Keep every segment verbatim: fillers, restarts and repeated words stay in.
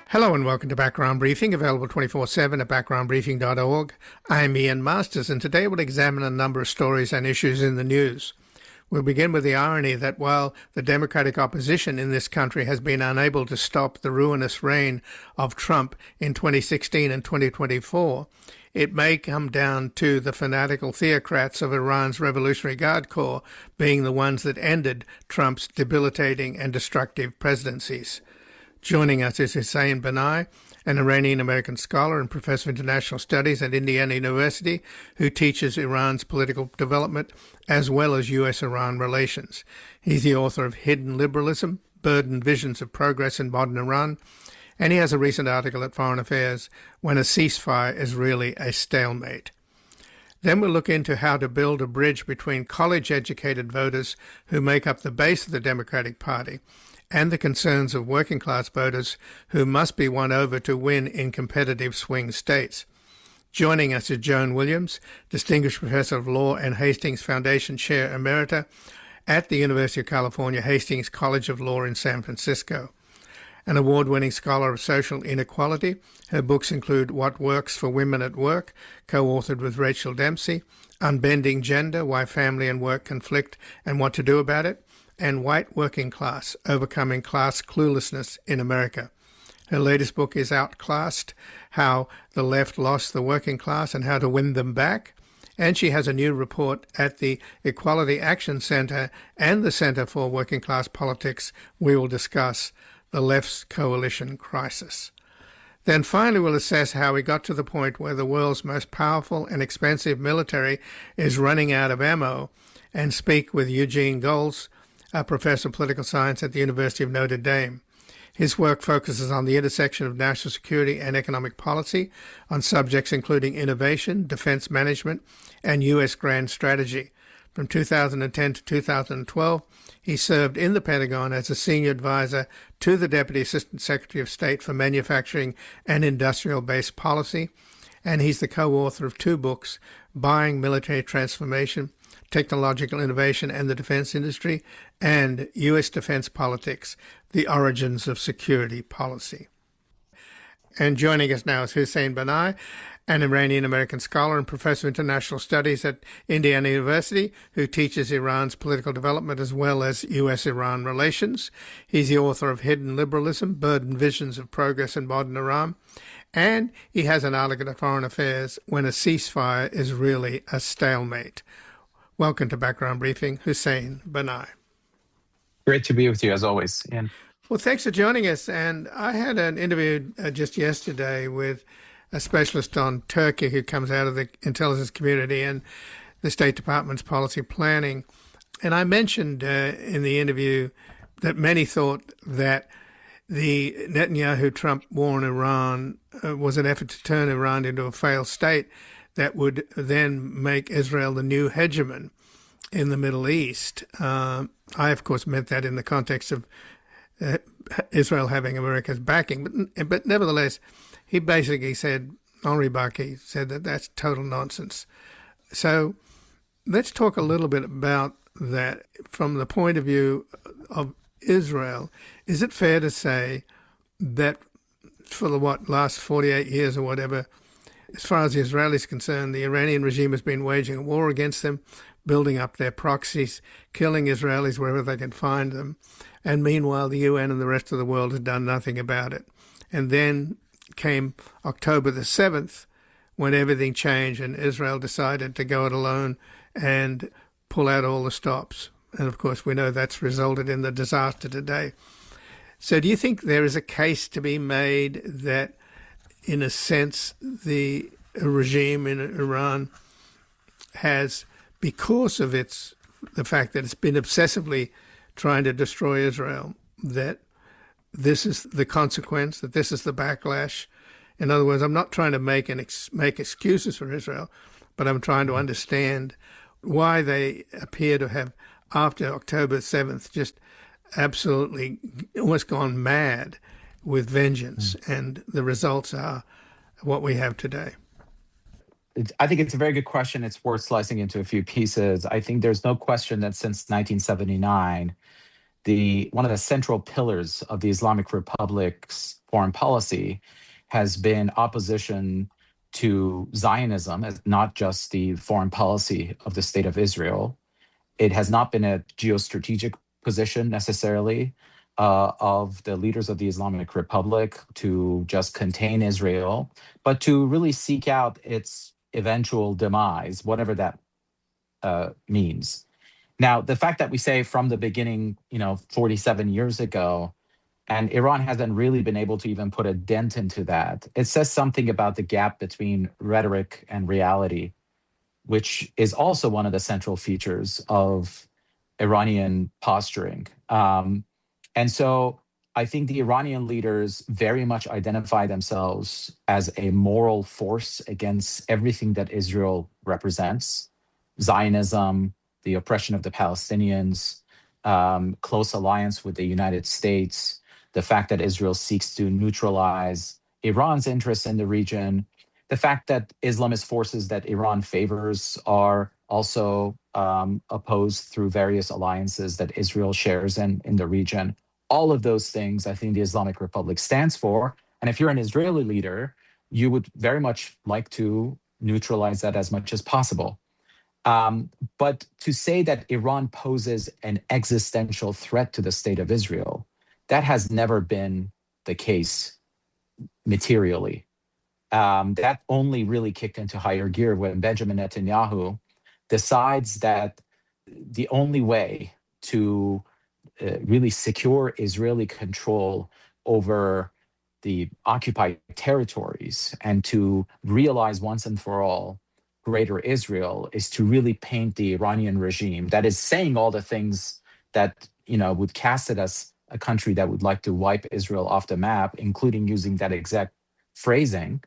Hello and welcome to Background Briefing, available twenty-four seven at background briefing dot org. I'm Ian Masters, and today we'll examine a number of stories and issues in the news. We'll begin with the irony that while the Democratic opposition in this country has been unable to stop the ruinous reign of Trump in twenty sixteen and twenty twenty-four, it may come down to the fanatical theocrats of Iran's Revolutionary Guard Corps being the ones that ended Trump's debilitating and destructive presidencies. Joining us is Hussein Banai, an Iranian-American scholar and professor of international studies at Indiana University, who teaches Iran's political development as well as U S Iran relations. He's the author of Hidden Liberalism, Burdened Visions of Progress in Modern Iran, and he has a recent article at Foreign Affairs, When a Ceasefire is Really a Stalemate. Then we'll look into how to build a bridge between college-educated voters who make up the base of the Democratic Party and the concerns of working-class voters who must be won over to win in competitive swing states. Joining us is Joan Williams, Distinguished Professor of Law and Hastings Foundation Chair Emerita at the University of California Hastings College of Law in San Francisco. An award-winning scholar of social inequality, her books include What Works for Women at Work, co-authored with Rachel Dempsey, Unbending Gender, Why Family and Work Conflict and What to Do About It, and White Working Class, Overcoming Class Cluelessness in America. Her latest book is Outclassed, How the Left Lost the Working Class and How to Win Them Back. And she has a new report at the Equality Action Center and the Center for Working Class Politics. We will discuss the left's coalition crisis. Then finally we'll assess how we got to the point where the world's most powerful and expensive military is running out of ammo, and speak with Eugene Gholz, a professor of political science at the University of Notre Dame. His work focuses on the intersection of national security and economic policy on subjects including innovation, defense management, and U S grand strategy. From two thousand ten to two thousand twelve, he served in the Pentagon as a senior advisor to the Deputy Assistant Secretary of State for Manufacturing and Industrial-Based Policy, and he's the co-author of two books, Buying Military Transformation, Technological Innovation and the Defense Industry, and U S Defense Politics, The Origins of Security Policy. And joining us now is Hussein Banai, an Iranian-American scholar and professor of international studies at Indiana University, who teaches Iran's political development as well as U S Iran relations. He's the author of Hidden Liberalism, Burdened Visions of Progress in Modern Iran, and he has an article at Foreign Affairs, When a Ceasefire is Really a Stalemate. Welcome to Background Briefing, Hussein Banai. Great to be with you, as always, Ian. Well, thanks for joining us. And I had an interview uh, just yesterday with a specialist on Turkey who comes out of the intelligence community and the State Department's policy planning. And I mentioned uh, in the interview that many thought that the Netanyahu-Trump war in Iran uh, was an effort to turn Iran into a failed state that would then make Israel the new hegemon in the Middle East. Uh, I, of course, meant that in the context of uh, Israel having America's backing. But, but nevertheless, he basically said, Henri Barkey said that that's total nonsense. So let's talk a little bit about that from the point of view of Israel. Is it fair to say that for the, what, last forty-eight years or whatever, as far as the Israelis are concerned, the Iranian regime has been waging a war against them, building up their proxies, killing Israelis wherever they can find them, and meanwhile the U N and the rest of the world has done nothing about it. And then came October the seventh, when everything changed and Israel decided to go it alone and pull out all the stops. And of course we know that's resulted in the disaster today. So do you think there is a case to be made that, in a sense, the regime in Iran has, because of its the fact that it's been obsessively trying to destroy Israel, that this is the consequence, that this is the backlash? In other words, I'm not trying to make an ex- make excuses for Israel, but I'm trying to understand why they appear to have, after October seventh, just absolutely almost gone mad with vengeance, mm. and the results are what we have today. I think it's a very good question. It's worth slicing into a few pieces. I think there's no question that since nineteen seventy-nine, the one of the central pillars of the Islamic Republic's foreign policy has been opposition to Zionism as not just the foreign policy of the state of Israel. It has not been a geostrategic position necessarily uh, of the leaders of the Islamic Republic to just contain Israel, but to really seek out its eventual demise, whatever that uh, means. Now, the fact that we say from the beginning, you know, forty-seven years ago, and Iran hasn't really been able to even put a dent into that, it says something about the gap between rhetoric and reality, which is also one of the central features of Iranian posturing. Um, and so I think the Iranian leaders very much identify themselves as a moral force against everything that Israel represents: Zionism, the oppression of the Palestinians, um, close alliance with the United States, the fact that Israel seeks to neutralize Iran's interests in the region, the fact that Islamist forces that Iran favors are also um, opposed through various alliances that Israel shares in, in the region. All of those things, I think the Islamic Republic stands for. And if you're an Israeli leader, you would very much like to neutralize that as much as possible. Um, but to say that Iran poses an existential threat to the state of Israel, that has never been the case materially. Um, that only really kicked into higher gear when Benjamin Netanyahu decides that the only way to uh, really secure Israeli control over the occupied territories and to realize once and for all greater Israel is to really paint the Iranian regime that is saying all the things that, you know, would cast it as a country that would like to wipe Israel off the map, including using that exact phrasing,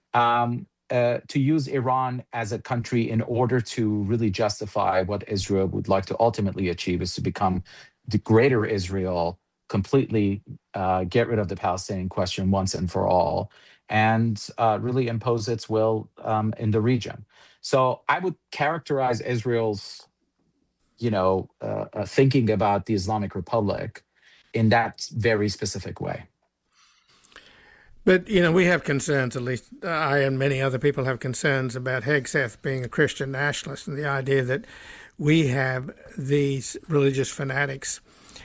um, uh, to use Iran as a country in order to really justify what Israel would like to ultimately achieve, is to become the greater Israel, completely uh, get rid of the Palestinian question once and for all, and uh, really impose its will um, in the region. So I would characterize Israel's, you know, uh, uh, thinking about the Islamic Republic in that very specific way. But, you know, we have concerns, at least I and many other people have concerns about Hegseth being a Christian nationalist and the idea that we have these religious fanatics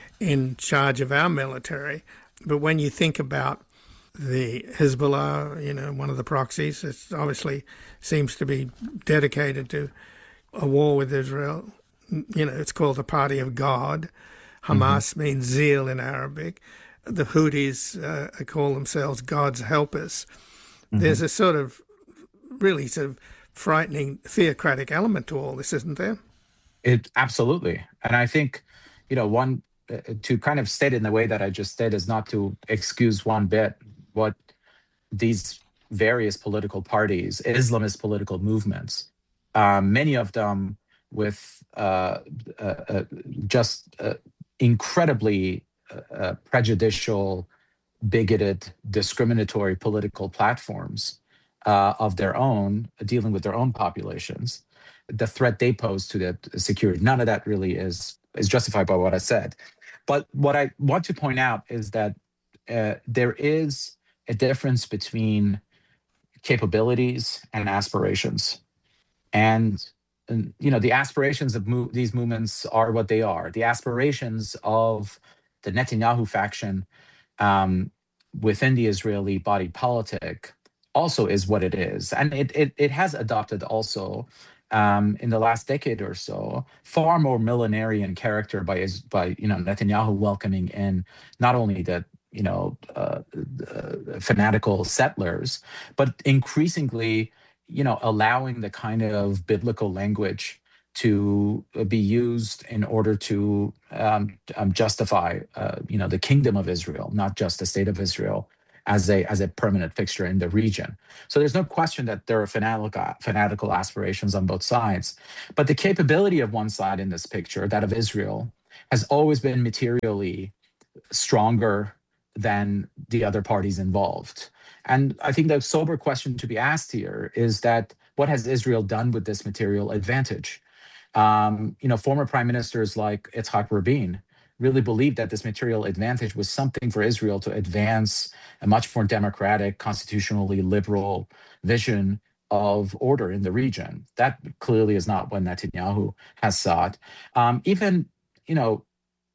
in charge of our military. But when you think about the Hezbollah, you know, one of the proxies, it obviously seems to be dedicated to a war with Israel. You know, it's called the Party of God. Hamas mm-hmm. means zeal in Arabic. The Houthis uh, call themselves God's helpers. Mm-hmm. There's a sort of really sort of frightening theocratic element to all this, isn't there? It absolutely. And I think, you know, one uh, to kind of state it in the way that I just did is not to excuse one bit what these various political parties, Islamist political movements, um, many of them with uh, uh, uh, just uh, incredibly uh, prejudicial, bigoted, discriminatory political platforms uh, of their own, dealing with their own populations, the threat they pose to the security, none of that really is is justified by what I said. But what I want to point out is that uh, there is a difference between capabilities and aspirations. And, and you know, the aspirations of move, these movements are what they are. The aspirations of the Netanyahu faction um, within the Israeli body politic also is what it is. And it it, it has adopted also um, in the last decade or so far more millenarian character by by you know Netanyahu welcoming in not only the you know uh, uh, fanatical settlers, but increasingly you know allowing the kind of biblical language to be used in order to um, um, justify, uh, you know, the kingdom of Israel, not just the state of Israel, as a as a permanent fixture in the region. So there's no question that there are fanatical fanatical aspirations on both sides, but the capability of one side in this picture, that of Israel, has always been materially stronger than the other parties involved. And I think the sober question to be asked here is that what has Israel done with this material advantage? Um, you know, former prime ministers like Yitzhak Rabin really believed that this material advantage was something for Israel to advance a much more democratic, constitutionally liberal vision of order in the region. That clearly is not what Netanyahu has sought. Um, even, you know,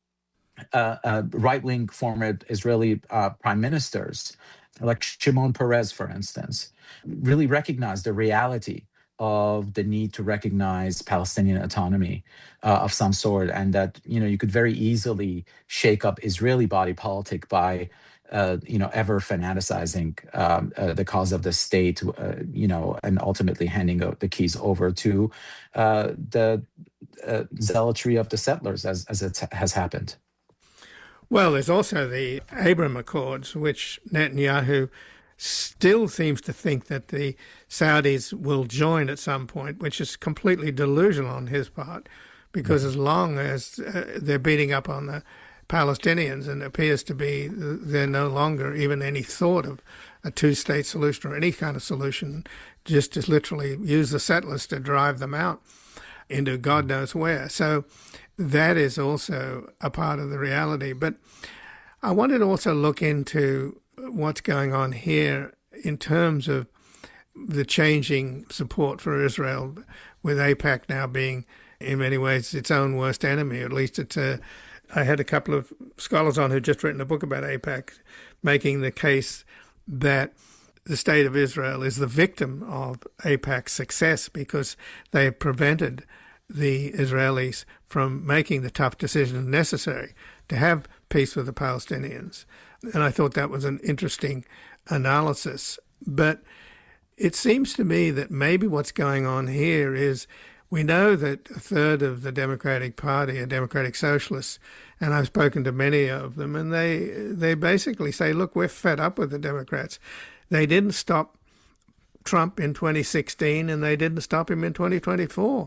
uh, uh, right-wing former Israeli uh, prime ministers, like Shimon Peres, for instance, really recognized the reality of the need to recognize Palestinian autonomy uh, of some sort, and that, you know, you could very easily shake up Israeli body politic by uh, you know, ever fanaticizing um, uh, the cause of the state, uh, you know, and ultimately handing the keys over to uh, the uh, zealotry of the settlers, as as it has happened. Well, there's also the Abraham Accords, which Netanyahu still seems to think that the Saudis will join at some point, which is completely delusional on his part, because as long as uh, they're beating up on the Palestinians, and it appears to be there no longer even any thought of a two-state solution or any kind of solution, just to literally use the settlers to drive them out into God knows where. So that is also a part of the reality. But I wanted to also look into what's going on here in terms of the changing support for Israel, with AIPAC now being in many ways its own worst enemy. At least it's a, I had a couple of scholars on who'd just written a book about AIPAC, making the case that the state of Israel is the victim of AIPAC's success because they have prevented the Israelis from making the tough decisions necessary to have peace with the Palestinians. And I thought that was an interesting analysis. But it seems to me that maybe what's going on here is we know that a third of the Democratic Party are Democratic Socialists, and I've spoken to many of them, and they they basically say, look, we're fed up with the Democrats. They didn't stop Trump in twenty sixteen, and they didn't stop him in twenty twenty-four.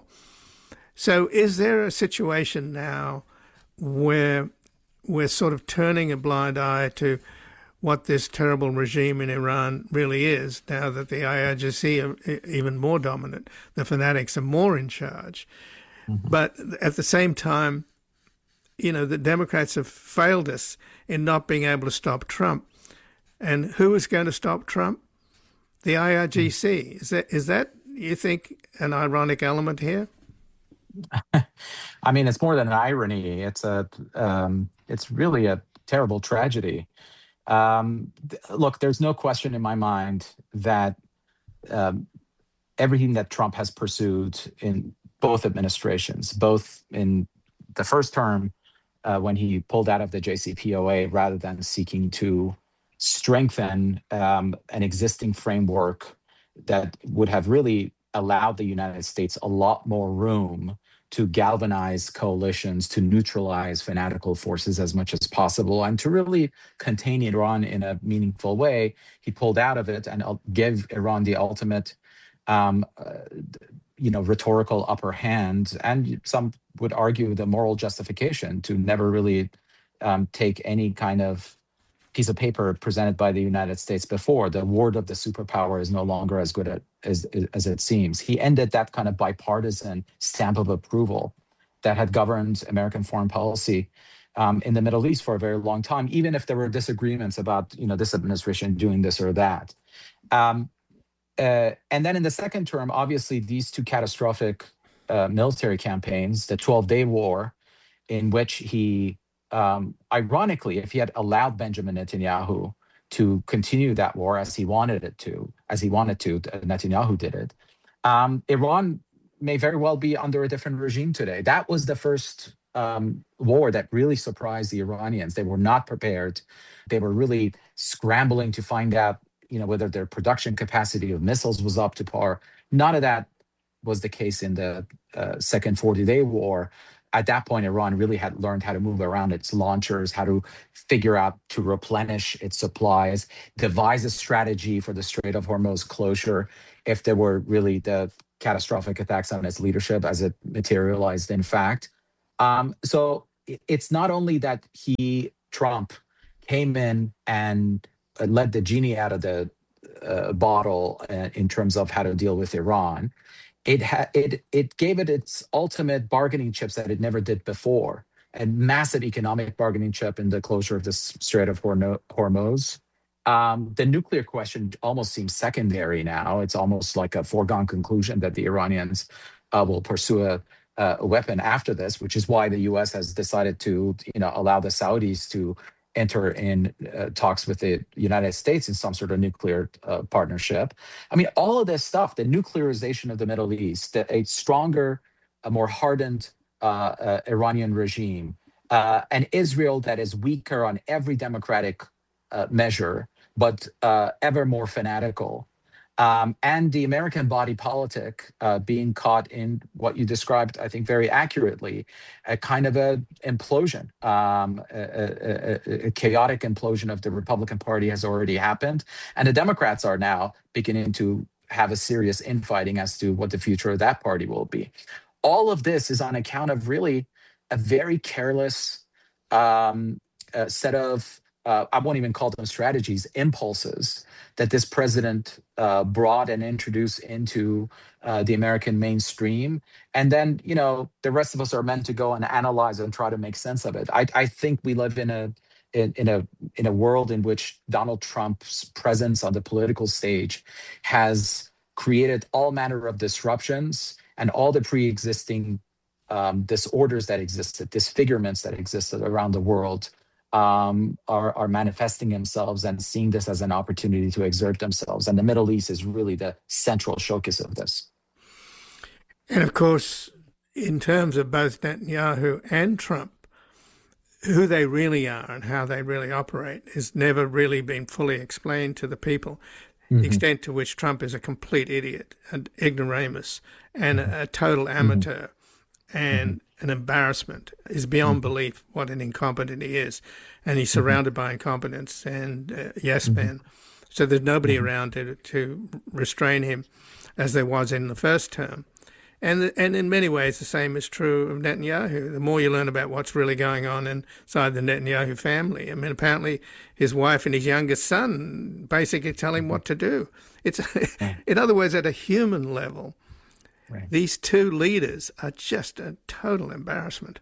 So is there a situation now where we're sort of turning a blind eye to what this terrible regime in Iran really is, now that the I R G C are even more dominant, the fanatics are more in charge? Mm-hmm. But at the same time, you know, the Democrats have failed us in not being able to stop Trump. And who is going to stop Trump? The I R G C. Mm-hmm. Is that, is that, you think, an ironic element here? I mean, it's more than an irony. It's a, um, it's really a terrible tragedy. Um, th- look, there's no question in my mind that um, everything that Trump has pursued in both administrations, both in the first term uh, when he pulled out of the J C P O A rather than seeking to strengthen um, an existing framework that would have really allowed the United States a lot more room to galvanize coalitions, to neutralize fanatical forces as much as possible, and to really contain Iran in a meaningful way. He pulled out of it and gave Iran the ultimate, um, uh, you know, rhetorical upper hand, and some would argue the moral justification to never really um, take any kind of piece of paper presented by the United States before. The word of the superpower is no longer as good at, as, as it seems. He ended that kind of bipartisan stamp of approval that had governed American foreign policy um, in the Middle East for a very long time, even if there were disagreements about, you know, this administration doing this or that. Um, uh, and then in the second term, obviously, these two catastrophic uh, military campaigns, the twelve-day war, in which he Um, ironically, if he had allowed Benjamin Netanyahu to continue that war as he wanted it to, as he wanted to, Netanyahu did it, um, Iran may very well be under a different regime today. That was the first um, war that really surprised the Iranians. They were not prepared. They were really scrambling to find out, you know, whether their production capacity of missiles was up to par. None of that was the case in the uh, second forty-day war. At that point, Iran really had learned how to move around its launchers, how to figure out to replenish its supplies, devise a strategy for the Strait of Hormuz closure if there were really the catastrophic attacks on its leadership as it materialized, in fact. Um, so it's not only that he, Trump, came in and let the genie out of the uh, bottle uh, in terms of how to deal with Iran. It, ha- it it gave it its ultimate bargaining chips that it never did before, a massive economic bargaining chip in the closure of the Strait of Hormuz. Um, the nuclear question almost seems secondary now. It's almost like a foregone conclusion that the Iranians uh, will pursue a, a weapon after this, which is why the U S has decided to, you know, allow the Saudis to enter in uh, talks with the United States in some sort of nuclear uh, partnership. I mean, all of this stuff, the nuclearization of the Middle East, the, a stronger, a more hardened uh, uh, Iranian regime, uh, an Israel that is weaker on every democratic uh, measure, but uh, ever more fanatical. Um, and the American body politic uh, being caught in what you described, I think, very accurately, a kind of a implosion, um, a, a, a chaotic implosion of the Republican Party has already happened, and the Democrats are now beginning to have a serious infighting as to what the future of that party will be. All of this is on account of really a very careless um, uh, set of Uh, I won't even call them strategies, impulses that this president uh, brought and introduced into uh, the American mainstream. And then, you know, the rest of us are meant to go and analyze and try to make sense of it. I, I think we live in a in, in a in a world in which Donald Trump's presence on the political stage has created all manner of disruptions, and all the pre-existing um, disorders that existed, disfigurements that existed around the world Um, are, are manifesting themselves and seeing this as an opportunity to exert themselves. And the Middle East is really the central showcase of this. And of course, in terms of both Netanyahu and Trump, who they really are and how they really operate has never really been fully explained to the people. Mm-hmm. The extent to which Trump is a complete idiot, an ignoramus, and mm-hmm. a, a total amateur, mm-hmm. and mm-hmm. an embarrassment is beyond mm-hmm. belief what an incompetent he is. And he's surrounded mm-hmm. by incompetence and uh, yes mm-hmm. men. So there's nobody mm-hmm. around to, to restrain him as there was in the first term. And and in many ways, the same is true of Netanyahu. The more you learn about what's really going on inside the Netanyahu family, I mean, apparently his wife and his youngest son basically tell him what to do. It's, in other words, at a human level, right. These two leaders are just a total embarrassment.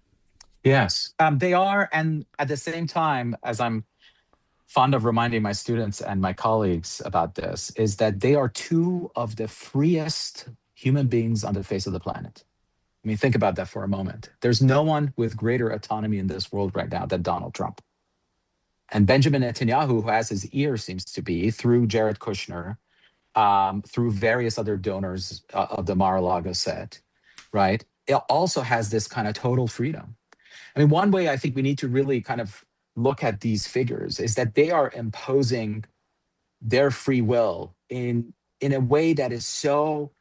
Yes, um, they are. And at the same time, as I'm fond of reminding my students and my colleagues about this, is that they are two of the freest human beings on the face of the planet. I mean, think about that for a moment. There's no one with greater autonomy in this world right now than Donald Trump. And Benjamin Netanyahu, who has his ear, seems to be, through Jared Kushner, um, through various other donors uh, of the Mar-a-Lago set, right? It also has this kind of total freedom. I mean, one way I think we need to really kind of look at these figures is that they are imposing their free will in, in a way that is so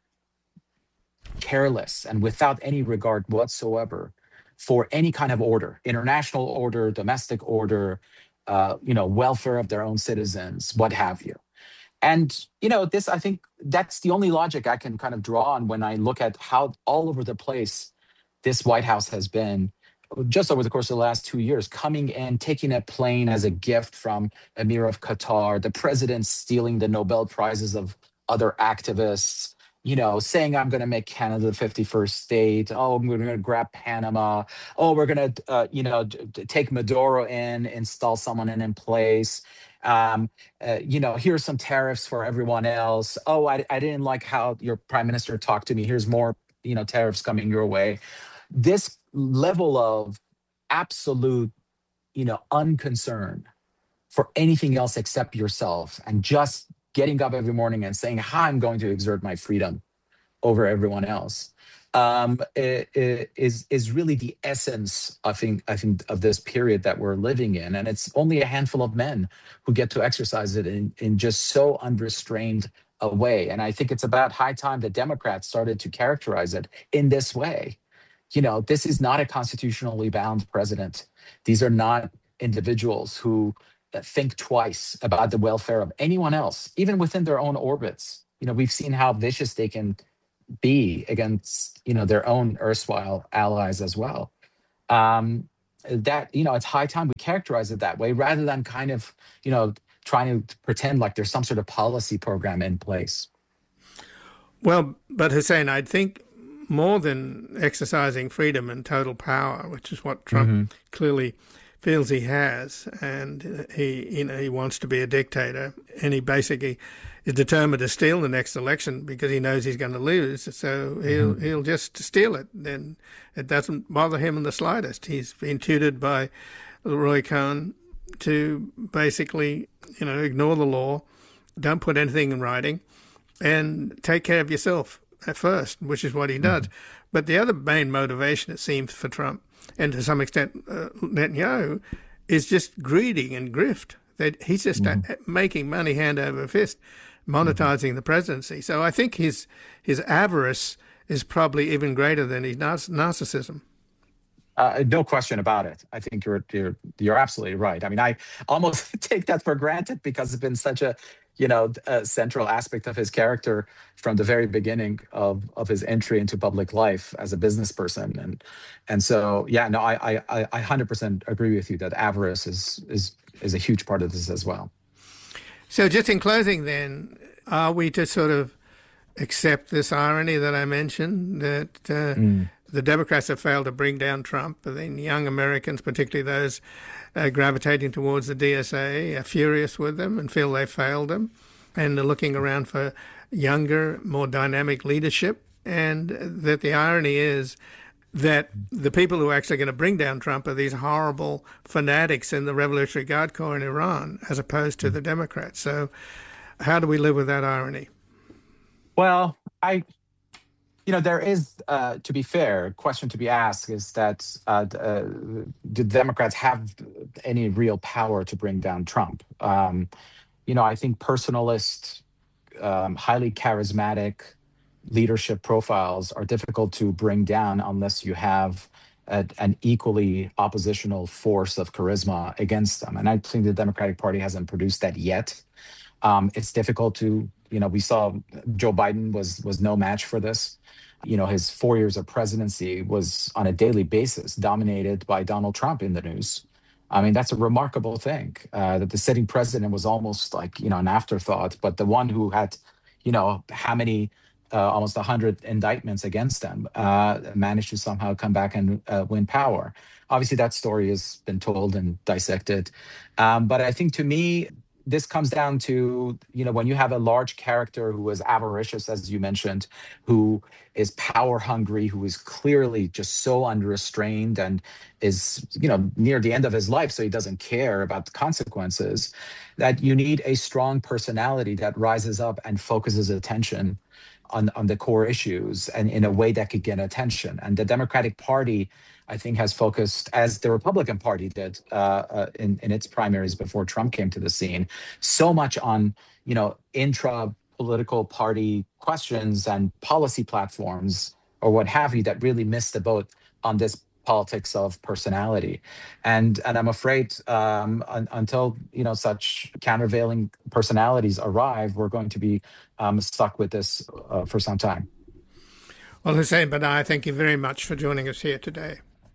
careless and without any regard whatsoever for any kind of order, international order, domestic order, uh, you know, welfare of their own citizens, what have you. And, you know, this, I think that's the only logic I can kind of draw on when I look at how all over the place this White House has been just over the course of the last two years, coming in, taking a plane as a gift from Emir of Qatar, the president stealing the Nobel Prizes of other activists, you know, saying, I'm going to make Canada the fifty-first state. Oh, we're going to grab Panama. Oh, we're going to, uh, you know, d- d- take Maduro in, install someone in, in place. Um, uh, you know, here's some tariffs for everyone else. Oh, I, I didn't like how your prime minister talked to me. Here's more, you know, tariffs coming your way. This level of absolute, you know, unconcern for anything else except yourself, and just getting up every morning and saying, how I'm going to exert my freedom over everyone else, um, it, it is is really the essence, I think, I think, of this period that we're living in. And it's only a handful of men who get to exercise it in, in just so unrestrained a way. And I think it's about high time the Democrats started to characterize it in this way. You know, this is not a constitutionally bound president. These are not individuals who think twice about the welfare of anyone else, even within their own orbits. You know, we've seen how vicious they can be against, you know, their own erstwhile allies as well. Um, that, you know, it's high time we characterize it that way, rather than kind of, you know, trying to pretend like there's some sort of policy program in place. Well, but Hussein, I think more than exercising freedom and total power, which is what Trump mm-hmm. clearly feels he has, and he, you know, he wants to be a dictator, and he basically is determined to steal the next election because he knows he's going to lose. So he'll mm-hmm. he'll just steal it. Then it doesn't bother him in the slightest. He's been tutored by Roy Cohn to basically, you know, ignore the law, don't put anything in writing, and take care of yourself at first, which is what he does. Mm-hmm. But the other main motivation, it seems, for Trump, and to some extent uh, Netanyahu, is just greedy and grift. That he's just mm-hmm. uh, making money hand over fist, monetizing mm-hmm. the presidency. So I think his his avarice is probably even greater than his nar- narcissism. Uh, no question about it. I think you're you're you're absolutely right. I mean, I almost take that for granted because it's been such a you know a central aspect of his character from the very beginning of, of his entry into public life as a business person. And and so yeah, no, I I I one hundred percent agree with you that avarice is is is a huge part of this as well. So just in closing, then, are we to sort of accept this irony that I mentioned that? Uh, mm. The Democrats have failed to bring down Trump, but then young Americans, particularly those uh, gravitating towards the D S A, are furious with them and feel they failed them, and are looking around for younger, more dynamic leadership. And that the irony is that the people who are actually going to bring down Trump are these horrible fanatics in the Revolutionary Guard Corps in Iran, as opposed to the Democrats. So how do we live with that irony? Well, I... You know, there is, uh, to be fair, a question to be asked is that uh, uh, do Democrats have any real power to bring down Trump? Um, you know, I think personalist, um, highly charismatic leadership profiles are difficult to bring down unless you have a, an equally oppositional force of charisma against them. And I think the Democratic Party hasn't produced that yet. Um, it's difficult to, you know, we saw Joe Biden was was no match for this. You know, his four years of presidency was on a daily basis dominated by Donald Trump in the news. I mean, that's a remarkable thing, uh, that the sitting president was almost like, you know, an afterthought, but the one who had, you know, how many, uh, almost one hundred indictments against them, uh, managed to somehow come back and uh, win power. Obviously, that story has been told and dissected. Um, but I think to me, this comes down to, you know, when you have a large character who is avaricious, as you mentioned, who is power hungry, who is clearly just so unrestrained and is, you know, near the end of his life, so he doesn't care about the consequences, that you need a strong personality that rises up and focuses attention on, on the core issues and in a way that could get attention. And the Democratic Party, I think, has focused, as the Republican Party did uh, uh, in, in its primaries before Trump came to the scene, so much on, you know, intra-political party questions and policy platforms or what have you that really missed the boat on this politics of personality. And and I'm afraid um, un, until, you know, such countervailing personalities arrive, we're going to be um, stuck with this uh, for some time. Well, Hussein Banai, thank you very much for joining us here today.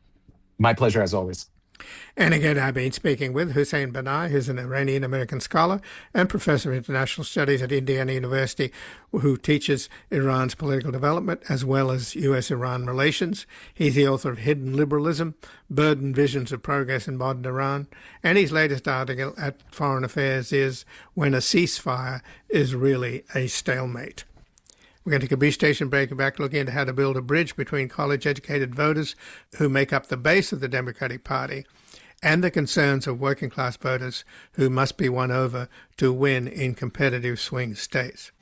My pleasure, as always. And again, I've been speaking with Hussein Banai, who's an Iranian-American scholar and professor of international studies at Indiana University, who teaches Iran's political development as well as U S Iran relations. He's the author of Hidden Liberalism, Burdened Visions of Progress in Modern Iran. And his latest article at Foreign Affairs is When a Ceasefire is Really a Stalemate. We're going to take a brief station break and back looking into how to build a bridge between college-educated voters who make up the base of the Democratic Party and the concerns of working-class voters who must be won over to win in competitive swing states.